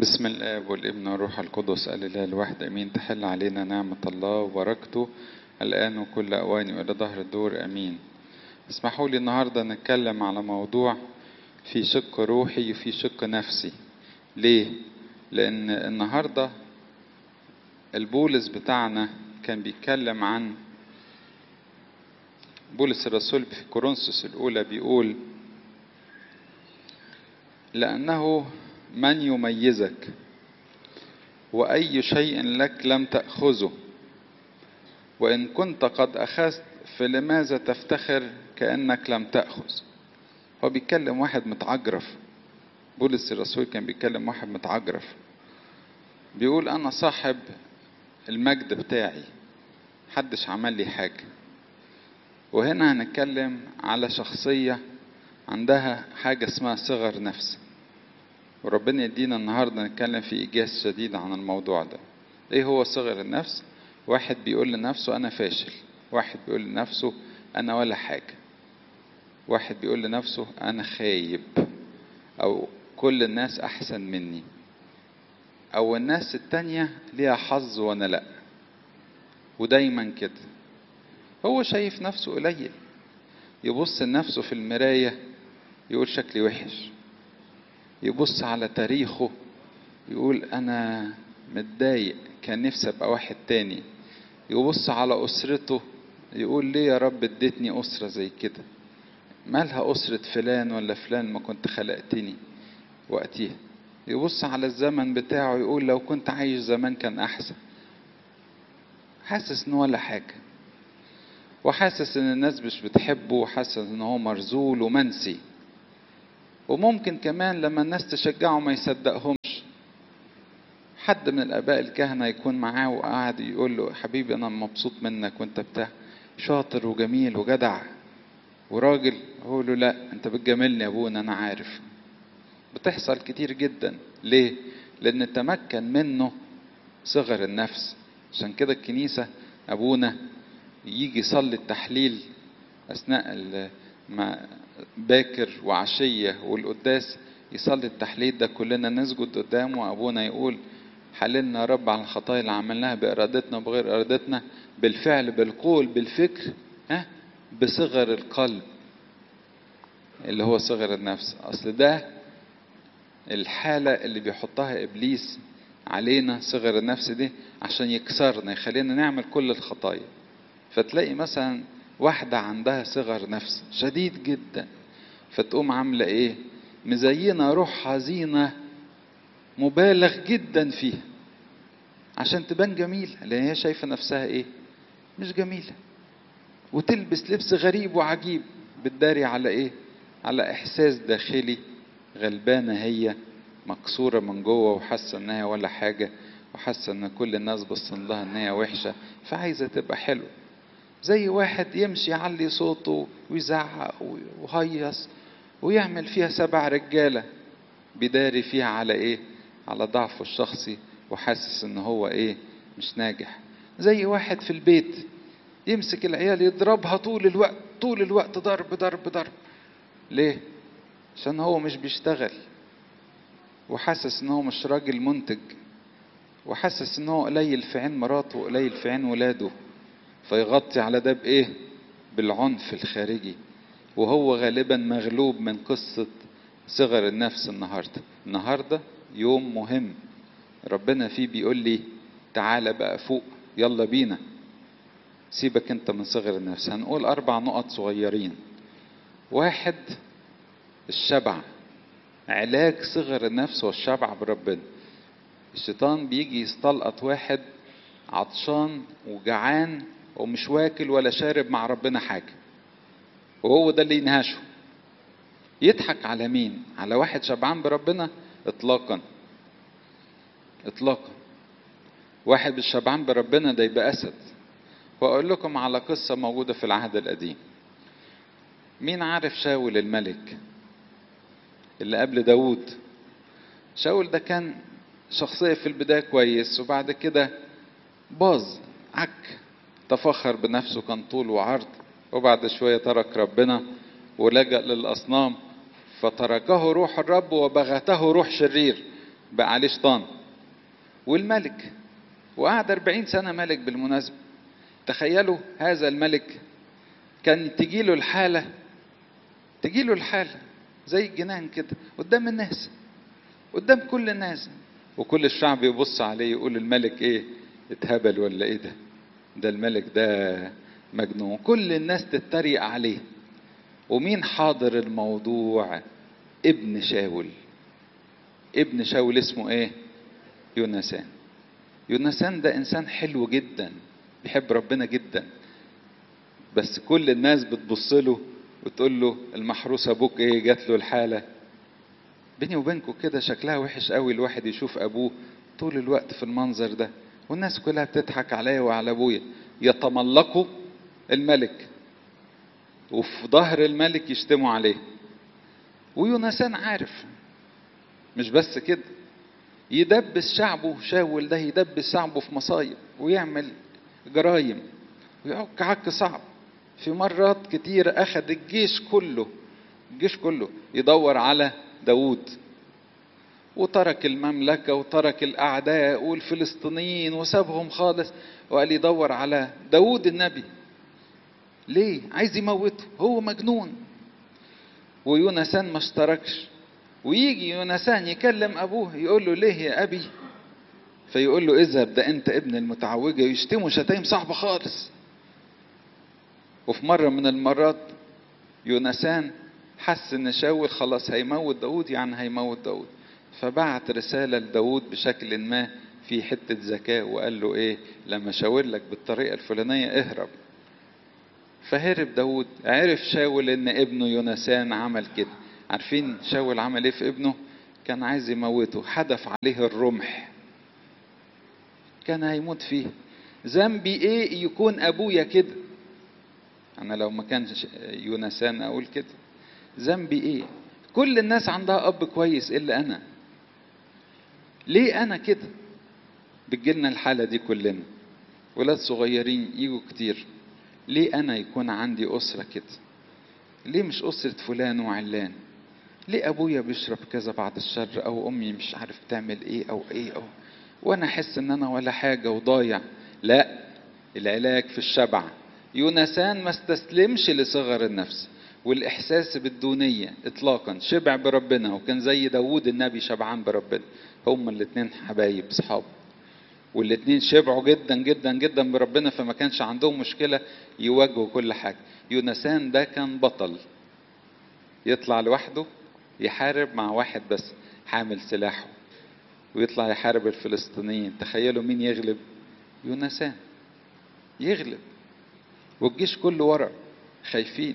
بسم الآب والابن والروح القدس الإله الواحد أمين. تحل علينا نعمة الله وبركته الآن وكل أوان وإلى ظهر الدور أمين. اسمحوا لي النهاردة نتكلم على موضوع في شق روحي وفي شق نفسي. ليه؟ لأن النهاردة البولس بتاعنا كان بيتكلم عن بولس الرسول في كورنثوس الأولى، بيقول لأنه من يميزك وأي شيء لك لم تأخذه، وإن كنت قد أخذت فلماذا تفتخر كأنك لم تأخذ. هو بيتكلم واحد متعجرف، بولس الرسول كان بيتكلم واحد متعجرف، بيقول أنا صاحب المجد بتاعي، محدش عمل لي حاجة. وهنا هنتكلم على شخصية عندها حاجة اسمها صغر نفس، وربنا يدينا النهاردة نتكلم في إيجاز شديد عن الموضوع ده. إيه هو صغر النفس؟ واحد بيقول لنفسه أنا فاشل، واحد بيقول لنفسه أنا ولا حاجة، واحد بيقول لنفسه أنا خايب، أو كل الناس أحسن مني، أو الناس التانية ليها حظ وأنا لأ. ودايما كده هو شايف نفسه قليل، يبص لنفسه في المراية يقول شكلي وحش، يبص على تاريخه يقول أنا متضايق كان نفسي أبقى واحد تاني، يبص على أسرته يقول ليه يا رب اديتني أسرة زي كده، مالها أسرة فلان ولا فلان ما كنت خلقتني وقتها. يبص على الزمن بتاعه يقول لو كنت عايش زمان كان أحسن. حاسس إنه ولا حاجة، وحاسس إن الناس مش بتحبه، وحاسس إن هو مرزول ومنسي. وممكن كمان لما الناس تشجعه ما يصدقهمش. حد من الآباء الكهنة يكون معاه وقاعد يقول له حبيبي أنا مبسوط منك وأنت بتاع شاطر وجميل وجدع وراجل، أقول له لا أنت بتجاملني يا أبونا أنا عارف. بتحصل كتير جدا. ليه؟ لأن تمكن منه صغر النفس. عشان كده الكنيسة أبونا يجي يصلي التحليل أثناء باكر وعشية والقداس، يصلي التحليل ده كلنا نسجد قدامه، وأبونا يقول حللنا يا رب على الخطايا اللي عملناها بإرادتنا وبغير إرادتنا، بالفعل بالقول بالفكر، بصغر القلب اللي هو صغر النفس. أصل ده الحالة اللي بيحطها إبليس علينا، صغر النفس دي عشان يكسرنا يخلينا نعمل كل الخطايا. فتلاقي مثلا واحدة عندها صغر نفس شديد جدا، فتقوم عاملة ايه؟ مزينة روحها زينة مبالغ جدا فيها عشان تبان جميلة، لان هي شايفة نفسها ايه؟ مش جميلة. وتلبس لبس غريب وعجيب بتداري على ايه؟ على احساس داخلي غلبانة، هي مكسورة من جوه وحاسة انها ولا حاجة، وحاسة ان كل الناس بصن لها ان هي وحشة، فعايزة تبقى حلوة. زي واحد يمشي يعلي صوته ويزعق ويهيص ويعمل فيها 7 رجالة، بيداري فيها على ايه؟ على ضعفه الشخصي، وحاسس ان هو ايه؟ مش ناجح. زي واحد في البيت يمسك العيال يضربها طول الوقت، طول الوقت ضرب ضرب ضرب. ليه؟ عشان هو مش بيشتغل، وحاسس ان هو مش راجل منتج، وحاسس ان هو قليل في عين مراته وقليل في عين ولاده، فيغطي على ده بايه؟ بالعنف الخارجي. وهو غالبا مغلوب من قصة صغر النفس. النهاردة يوم مهم ربنا فيه بيقول لي تعالى بقى فوق، يلا بينا، سيبك انت من صغر النفس. هنقول 4 نقط صغيرين. 1، الشبع. علاج صغر النفس والشبع بربنا. الشيطان بيجي يستلقط واحد عطشان وجعان ومش واكل ولا شارب مع ربنا حاجة، وهو ده اللي ينهشه. يضحك على مين؟ على واحد شبعان بربنا؟ اطلاقا اطلاقا. واحد مش شبعان بربنا ده يبقى اسد. واقول لكم على قصة موجودة في العهد القديم. مين عارف شاول الملك اللي قبل داود؟ شاول ده كان شخصية في البداية كويس، وبعد كده باظ، عك، تفخر بنفسه، كان طول وعرض، وبعد شوية ترك ربنا ولجأ للأصنام، فتركه روح الرب وبغته روح شرير. بقى عليه شيطان، والملك، وقعد 40 سنة ملك بالمناسبة. تخيلوا هذا الملك كان تجيله الحالة زي الجنان كده قدام الناس، قدام كل الناس، وكل الشعب يبص عليه يقول الملك ايه، اتهبل ولا ايه ده الملك ده مجنون. كل الناس تتريق عليه. ومين حاضر الموضوع؟ ابن شاول اسمه ايه؟ يونسان ده انسان حلو جدا، بيحب ربنا جدا، بس كل الناس بتبص له وتقول له المحروس ابوك ايه، جات له الحالة. بيني وبينكم كده شكلها وحش قوي الواحد يشوف ابوه طول الوقت في المنظر ده، والناس كلها بتضحك عليا وعلى ابويا. يتملقوا الملك، وفي ظهر الملك يشتموا عليه. ويونسان عارف، مش بس كده، يدبس شعبه. شاول ده يدبس شعبه في مصايب ويعمل جرايم ويعك عك صعب. في مرات كتير أخذ الجيش كله يدور على داود، وترك المملكة وترك الأعداء والفلسطينيين وسابهم خالص، وقال يدور على داود النبي. ليه؟ عايز يموته، هو مجنون. ويونسان ما اشتركش. ويجي يونسان يكلم أبوه يقول له ليه يا أبي؟ فيقول له اذهب، ده أنت ابن المتعوجة. يشتمه شتايم صعبة خالص. وفي مرة من المرات يونسان حس ان شاول خلاص هيموت داود، فبعت رسالة لداود بشكل ما في حتة ذكاء، وقال له ايه، لما شاور لك بالطريقة الفلانية اهرب. فهرب داود. عرف شاول ان ابنه يونسان عمل كده. عارفين شاول عمل ايه في ابنه؟ كان عايز يموته، حدف عليه الرمح، كان هيموت فيه. ذنبي ايه يكون ابويا كده؟ انا لو ما كانش يونسان اقول كده. ذنبي ايه؟ كل الناس عندها اب كويس الا انا. ليه انا كده؟ بتجيلنا الحالة دي كلنا، ولاد صغيرين يجوا كتير. ليه انا يكون عندي اسرة كده؟ ليه مش اسرة فلان وعلان؟ ليه ابويا بيشرب كذا بعد الشر، او امي مش عارف تعمل ايه او ايه وانا احس ان انا ولا حاجة وضايع؟ لا، العلاج في الشبع. يونسان ما استسلمش لصغر النفس والاحساس بالدونية اطلاقا، شبع بربنا، وكان زي داود النبي شبعان بربنا. هما الاتنين حبايب صحاب، والاتنين شبعوا جدا جدا جدا بربنا، فما كانش عندهم مشكلة يواجهوا كل حاجة. يونسان ده كان بطل، يطلع لوحده يحارب مع واحد بس حامل سلاحه، ويطلع يحارب الفلسطينيين. تخيلوا مين يغلب؟ يونسان يغلب، والجيش كله ورا خايفين.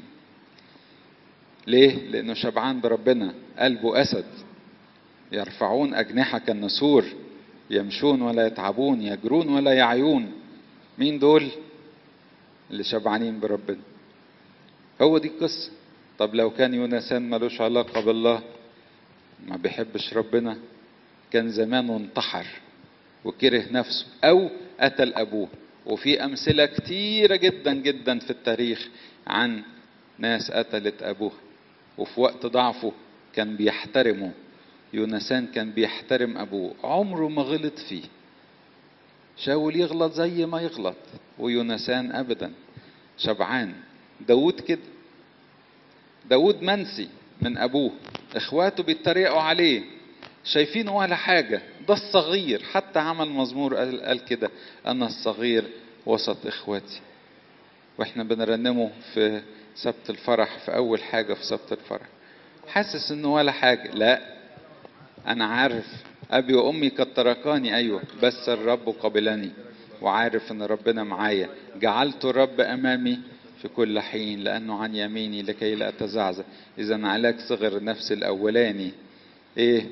ليه؟ لأنه شبعان بربنا، قلبه أسد، يرفعون أجنحة كالنسور، يمشون ولا يتعبون، يجرون ولا يعيون. مين دول؟ اللي شبعانين بربنا. هو دي القصة. طب لو كان يونسان ملوش علاقة بالله، ما بيحبش ربنا، كان زمانه انتحر وكره نفسه أو قتل أبوه. وفي أمثلة كتيرة جدا جدا في التاريخ عن ناس قتلت أبوه، وفي وقت ضعفه كان بيحترمه. يونسان كان بيحترم أبوه، عمره ما غلط فيه. شاول يغلط زي ما يغلط، ويونسان أبدا شبعان. داود كده، داود منسي من أبوه، إخواته بيتريقوا عليه، شايفينه ولا حاجة، ده الصغير. حتى عمل مزمور قال كده، أنا الصغير وسط إخواتي. وإحنا بنرنمه في سبت الفرح، في أول حاجة في سبت الفرح، حاسس إنه ولا حاجة. لا، أنا عارف أبي وأمي قد تركاني، أيوة، بس الرب قبلني، وعارف إن ربنا معايا. جعلت الرب أمامي في كل حين، لأنه عن يميني لكي لا أتزعزع. إذا علاج صغر النفس الأولاني إيه؟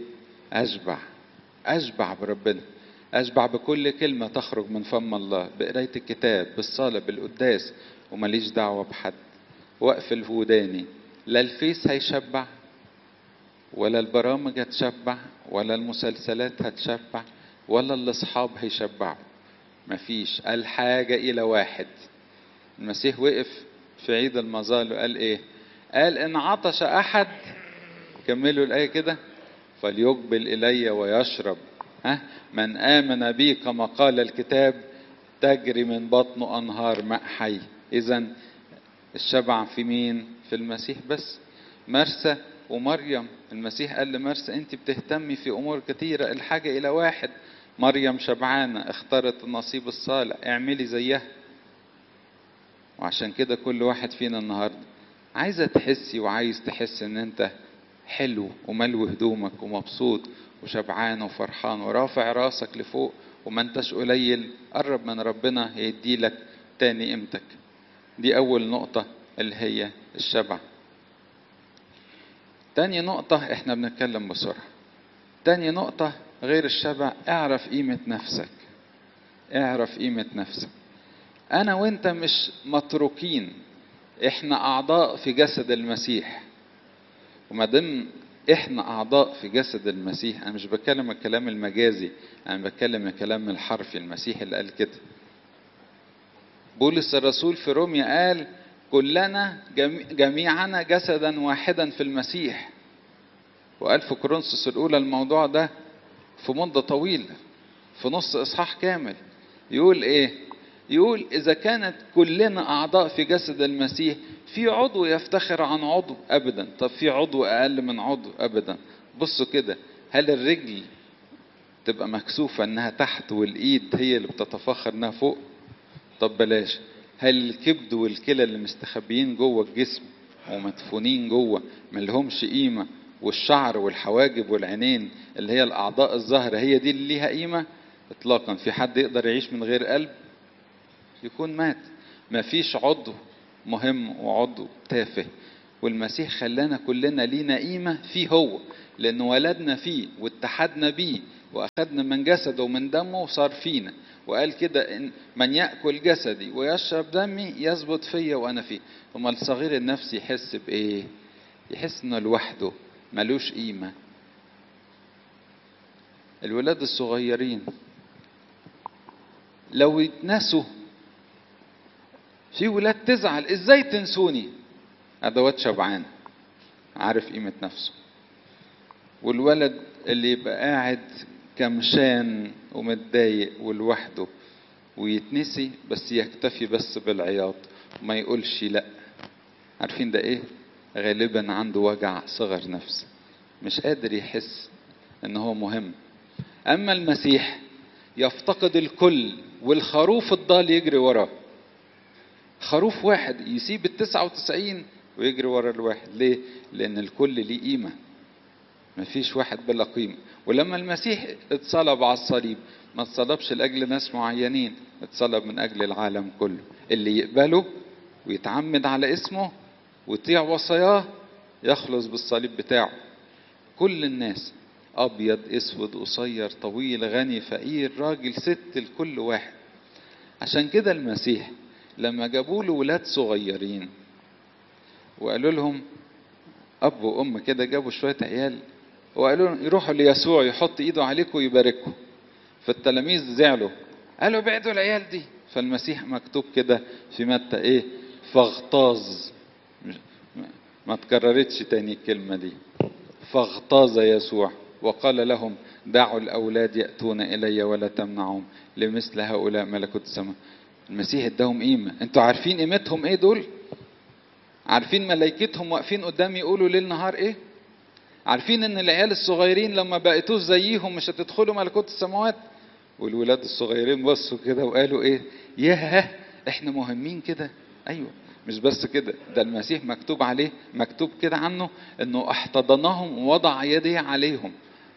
أشبع بربنا، أشبع بكل كلمة تخرج من فم الله، بقراية الكتاب، بالصلاة، بالقداس، ومليش دعوة بحد. وقف وداني، لا الفيس هيشبع، ولا البرامج هتشبع، ولا المسلسلات هتشبع، ولا الأصحاب هيشبعوا. مفيش. الحاجة إلى واحد. المسيح وقف في عيد المظال وقال إيه؟ قال إن عطش أحد، كملوا الآية كده، فليقبل إلي ويشرب. من آمن بي كما قال الكتاب تجري من بطنه أنهار ماء حي. إذن الشبع في مين؟ في المسيح بس. مرسى ومريم، المسيح قال لمرسى أنت بتهتمي في أمور كثيرة، الحاجة إلى واحد. مريم شبعانة اختارت النصيب الصالح، اعملي زيها. وعشان كده كل واحد فينا النهاردة عايزة تحسي وعايز تحس ان انت حلو وملو هدومك ومبسوط وشبعان وفرحان ورافع راسك لفوق وما انتش قليل. قرب من ربنا يديلك تاني قيمتك. دي اول نقطة اللي هي الشبع. تاني نقطة، احنا بنتكلم بسرعة. تاني نقطة غير الشبع، اعرف قيمة نفسك. اعرف قيمة نفسك. انا وانت مش متروكين، احنا اعضاء في جسد المسيح. وما دام احنا اعضاء في جسد المسيح، انا مش بتكلم الكلام المجازي، انا بتكلم الكلام الحرفي. المسيح اللي قال كده. بولس الرسول في روميا قال كلنا جميعنا جسدا واحدا في المسيح. وقال في كورنثوس الاولى الموضوع ده في مدة طويلة، في نص اصحاح كامل. يقول ايه؟ يقول إذا كانت كلنا أعضاء في جسد المسيح، في عضو يفتخر عن عضو؟ أبدا. طب في عضو أقل من عضو؟ أبدا. بصوا كده، هل الرجل تبقى مكسوفة أنها تحت والإيد هي اللي بتتفخر أنها فوق؟ طب بلاش. هل الكبد والكلى اللي مستخبيين جوه الجسم ومدفونين جوه ملهمش قيمة، والشعر والحواجب والعينين اللي هي الأعضاء الظاهرة هي دي اللي ليها قيمة؟ إطلاقا. في حد يقدر يعيش من غير قلب؟ يكون مات. ما فيش عضو مهم وعضو تافه. والمسيح خلانا كلنا لينا قيمة فيه هو، لأنه ولدنا فيه واتحدنا بيه وأخذنا من جسده ومن دمه وصار فينا. وقال كده إن من يأكل جسدي ويشرب دمي يثبت فيا وأنا فيه. وما الصغير النفس يحس بإيه؟ يحس إنه لوحده ملوش قيمة. الولاد الصغيرين لو يتنسوا، في ولاد تزعل ازاي تنسوني؟ ادوات شبعان، عارف قيمة نفسه. والولد اللي يبقى قاعد كمشان ومتضايق ولوحده ويتنسي بس يكتفي بس بالعياط وما يقولش لا، عارفين ده ايه؟ غالبا عنده وجع صغر نفس، مش قادر يحس ان هو مهم. اما المسيح يفتقد الكل، والخروف الضال يجري وراه. خروف واحد يسيب 99 ويجري ورا الواحد. ليه؟ لأن الكل ليه قيمة، مفيش واحد بلا قيمة. ولما المسيح اتصلب على الصليب ما اتصلبش لأجل ناس معينين، اتصلب من أجل العالم كله. اللي يقبله ويتعمد على اسمه ويطيع وصاياه يخلص بالصليب بتاعه. كل الناس، أبيض أسود قصير طويل غني فقير راجل ست، الكل واحد. عشان كده المسيح لما جابوا له ولاد صغيرين وقالوا لهم اب وام كده، جابوا شويه عيال وقالوا لهم يروحوا ليسوع يحط ايده عليكم ويبارككم. فالتلاميذ زعلوا، قالوا بعدوا العيال دي. فالمسيح مكتوب كده في متى ايه؟ فاغتاظ. ما تكررتش تاني الكلمه دي. فاغتاظ يسوع وقال لهم دعوا الاولاد ياتون الي ولا تمنعهم، لمثل هؤلاء ملكوت السماء. المسيح اداهم قيمة. انتوا عارفين قيمتهم ايه دول؟ عارفين ملائكتهم واقفين قدام يقولوا ليل نهار ايه؟ عارفين ان العيال الصغيرين لما بقيتوش زيهم مش هتدخلوا ملكوت السماوات؟ والولاد الصغيرين بصوا كده وقالوا ايه؟ ياه احنا مهمين كده. ايوه، مش بس كده، ده المسيح مكتوب عليه، مكتوب كده عنه انه احتضنهم ووضع يديه عليهم.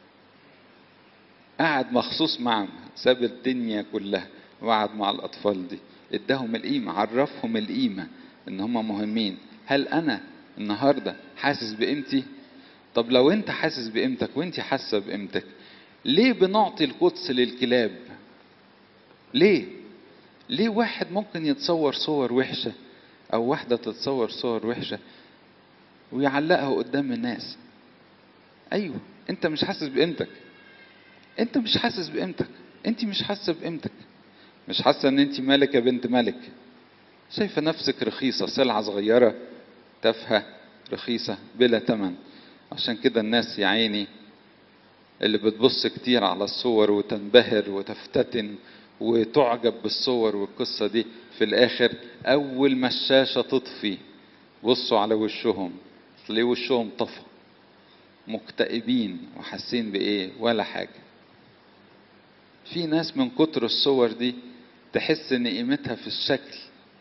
قعد مخصوص معهم، ساب الدنيا كلها وقعد مع الأطفال دي، اداهم القيمة، عرفهم القيمة ان هم مهمين. هل أنا النهاردة حاسس بقيمتي؟ طب لو أنت حاسس بقيمتك وأنت حاسة بقيمتك، ليه بنعطي القدس للكلاب؟ ليه؟ ليه واحد ممكن يتصور صور وحشة أو واحدة تتصور صور وحشة ويعلقها قدام الناس؟ أيوة، أنت مش حاسس بقيمتك، أنت مش حاسس بقيمتك، أنت مش حاسة بقيمتك، مش حاسة ان انت ملكة بنت ملك، شايفة نفسك رخيصة، سلعة صغيرة تافهة رخيصة بلا ثمن. عشان كده الناس يا عيني اللي بتبص كتير على الصور وتنبهر وتفتتن وتعجب بالصور والقصة دي، في الآخر أول ما الشاشة تطفي بصوا على وشهم تلاقي وشهم طفى، مكتئبين وحاسين بإيه؟ ولا حاجة. في ناس من كتر الصور دي تحس إن قيمتها في الشكل.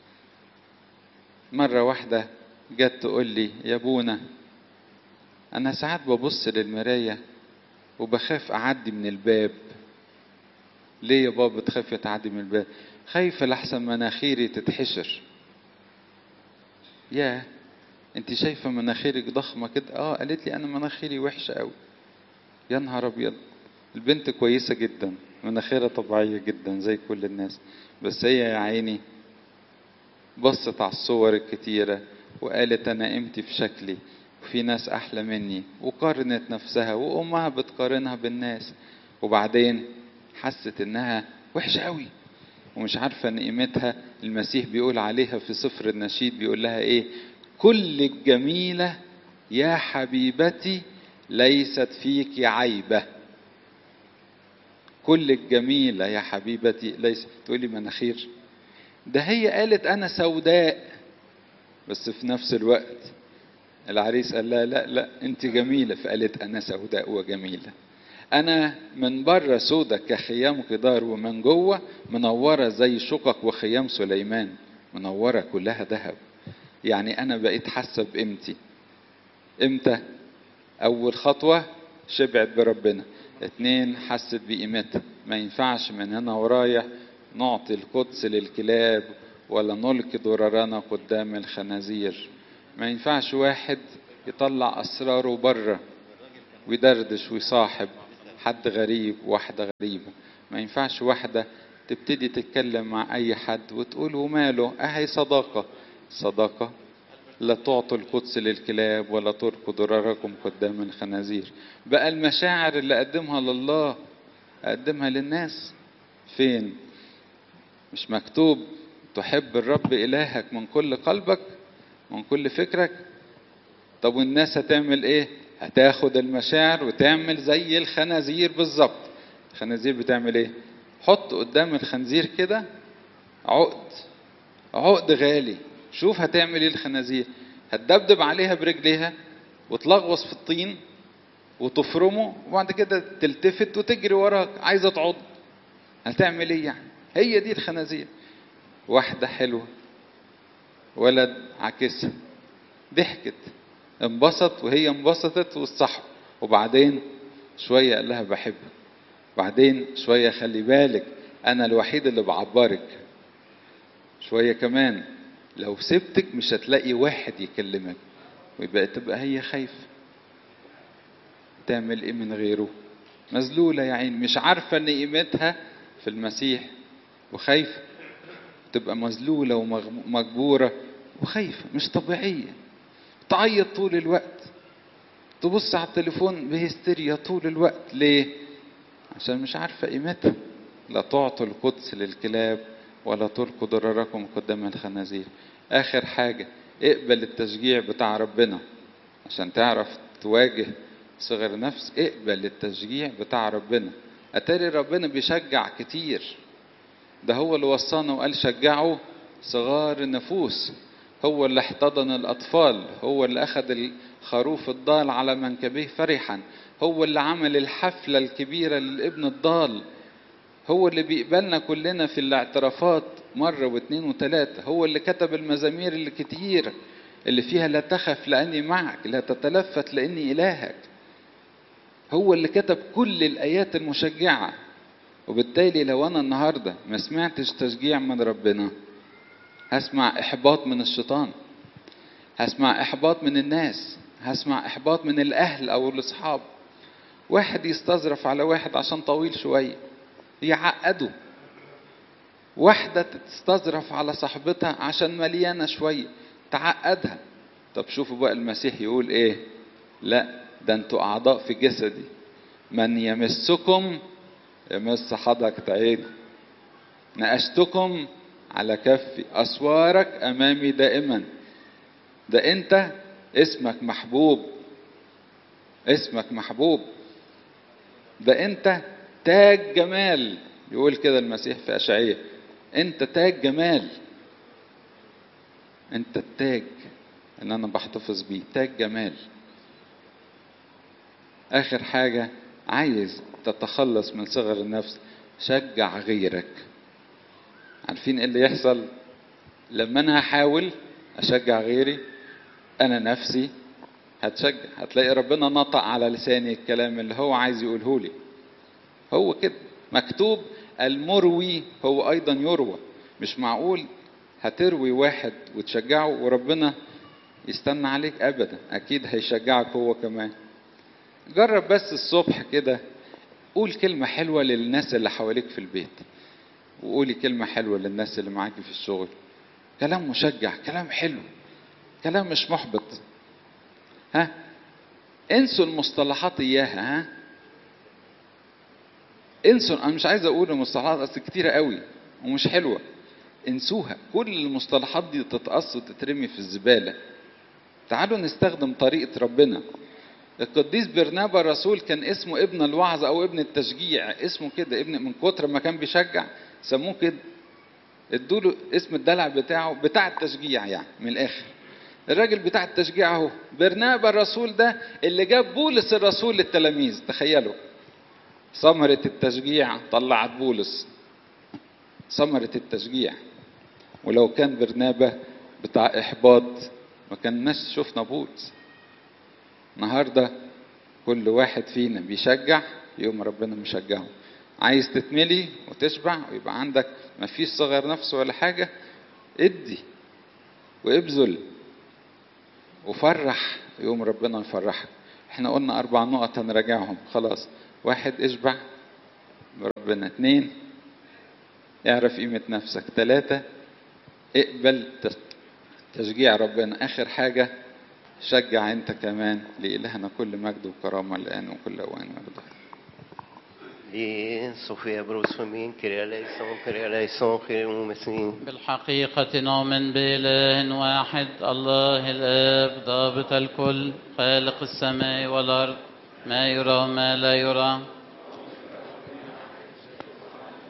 مرة واحدة جت تقول لي يا ابونا أنا ساعات ببص للمراية وبخاف أعدي من الباب. ليه يا بابا تخاف تعدي من الباب؟ خايفة لحسن مناخيري تتحشر. ياه انت شايفة مناخيرك ضخمة كده؟ قالت لي انا مناخيري وحشة قوي. يا نهار ابيض، البنت كويسة جدا، مناخيرها طبيعية جدا زي كل الناس، بس هي يا عيني بصت على الصور الكتيرة وقالت انا قيمتي في شكلي وفي ناس احلى مني، وقارنت نفسها وامها بتقارنها بالناس، وبعدين حست انها وحشة قوي ومش عارفة ان قيمتها. المسيح بيقول عليها في سفر النشيد بيقول لها ايه؟ كل الجميلة يا حبيبتي ليست فيك عيبة. كل الجميلة يا حبيبتي ليست. تقولي مناخير؟ ده هي قالت انا سوداء، بس في نفس الوقت العريس قال لها لا لا انت جميلة، فقالت انا سوداء وجميلة. انا من بره سودة كخيام قدار ومن جوه منورة زي شقق وخيام سليمان، منورة كلها ذهب. يعني انا بقيت حاسة بقيمتي. امتى؟ اول خطوة شبعت بربنا، 2 حست بقيمتها. ما ينفعش من هنا ورايح نعطي القدس للكلاب ولا نلقي ضررنا قدام الخنازير. ما ينفعش واحد يطلع اسراره بره ويدردش ويصاحب حد غريب واحدة غريبة. ما ينفعش واحدة تبتدي تتكلم مع اي حد وتقول وماله اهي صداقة. صداقة لا تعطوا القدس للكلاب ولا تركوا ضرركم قدام الخنازير. بقى المشاعر اللي قدمها لله اقدمها للناس فين؟ مش مكتوب تحب الرب الهك من كل قلبك من كل فكرك؟ طب والناس هتعمل ايه؟ هتاخد المشاعر وتعمل زي الخنازير بالظبط. الخنازير بتعمل ايه؟ حط قدام الخنزير كده عقد غالي، شوف هتعمل ايه الخنازير؟ هتدبدب عليها برجليها وتلغوص في الطين وتفرمه وبعد كده تلتفت وتجري وراك عايزة تعض. هتعمل ايه يعني؟ هي دي الخنازير. واحدة حلوة ولد عكسها، ضحكت انبسط وهي انبسطت والصح، وبعدين شوية قال لها بحبك، بعدين شوية خلي بالك انا الوحيد اللي بعبرك، شوية كمان لو سبتك مش هتلاقي واحد يكلمك، ويبقى تبقى هي خايفة تعمل ايه من غيره؟ مذلولة يا عين، مش عارفة ان قيمتها في المسيح وخايفة تبقى مذلولة ومجبورة وخايفة مش طبيعية. تعيط طول الوقت، تبص على التليفون بهستيريا طول الوقت. ليه؟ عشان مش عارفة قيمتها. لا تعطوا القدس للكلاب ولا تلقوا ضرركم قدام الخنازير. آخر حاجة اقبل التشجيع بتاع ربنا عشان تعرف تواجه صغر نفس. اقبل التشجيع بتاع ربنا. اتاري ربنا بيشجع كتير، ده هو اللي وصانا وقال شجعوا صغار النفوس، هو اللي احتضن الأطفال، هو اللي أخذ الخروف الضال على منكبيه فرحا، هو اللي عمل الحفلة الكبيرة للابن الضال، هو اللي بيقبلنا كلنا في الاعترافات مرة واثنين وثلاثة، هو اللي كتب المزامير الكتير اللي فيها لا تخف لأني معك، لا تتلفت لأني إلهك، هو اللي كتب كل الآيات المشجعة. وبالتالي لو أنا النهاردة ما سمعتش تشجيع من ربنا هسمع إحباط من الشيطان، هسمع إحباط من الناس، هسمع إحباط من الأهل أو الأصحاب. واحد يستظرف على واحد عشان طويل شوية يعقده، واحدة تستظرف على صاحبتها عشان مليانة شوية تعقدها. طب شوفوا بقى المسيح يقول إيه؟ لا ده أنتوا أعضاء في جسدي، من يمسكم يمس حضرة عيني، نقشتكم على كفي، أسوارك أمامي دائما. ده أنت اسمك محبوب، اسمك محبوب. ده انت تاج جمال. يقول كده المسيح في أشعياء، انت تاج جمال، انت التاج اللي انا بحتفظ بيه، تاج جمال. اخر حاجة، عايز تتخلص من صغر النفس، شجع غيرك. عارفين ايه اللي يحصل لما انا هحاول اشجع غيري؟ انا نفسي هتشجع، هتلاقي ربنا نطق على لساني الكلام اللي هو عايز يقوله لي. هو كده مكتوب، المروي هو ايضا يروى. مش معقول هتروي واحد وتشجعه وربنا يستنى عليك ابدا، اكيد هيشجعك هو كمان. جرب بس الصبح كده، قول كلمة حلوة للناس اللي حواليك في البيت، وقولي كلمة حلوة للناس اللي معاكي في الشغل. كلام مشجع، كلام حلو، كلام مش محبط. انسوا المصطلحات اياها. انسوا، انا مش عايز اقول المصطلحات اصل كتيرة قوي ومش حلوة، انسوها. كل المصطلحات دي تتقص وتترمي في الزبالة. تعالوا نستخدم طريقة ربنا. القديس برنابا الرسول كان اسمه ابن الوعظ او ابن التشجيع، اسمه كده ابن، من كتر ما كان بيشجع سموه كده، ادوله اسم الدلع بتاعه بتاع التشجيع. يعني من الاخر الراجل بتاع التشجيع اهو. برنابا الرسول ده اللي جاب بولس الرسول للتلاميذ. تخيلوا، ثمرة التشجيع طلعت بولس، ثمرة التشجيع. ولو كان برنابا بتاع احباط ما كناش شفنا بولس. النهارده كل واحد فينا بيشجع، يوم ربنا مشجعه. عايز تتملي وتشبع ويبقى عندك مفيش صغر نفس ولا حاجة، ادي وابذل وفرح، يوم ربنا يفرحك. احنا قلنا 4 نقط هنراجعهم خلاص. 1، اشبع بربنا. 2، اعرف قيمة نفسك. 3، اقبل تشجيع ربنا. اخر حاجة، شجع انت كمان. لإلهنا كل مجد وكرامة الآن وكل أوان وارضى. صوفيا بروسومين كرياليسون خير. بالحقيقة نؤمن بإله واحد، الله الآب ضابط الكل، خالق السماء والأرض، ما يرى ما لا يرى،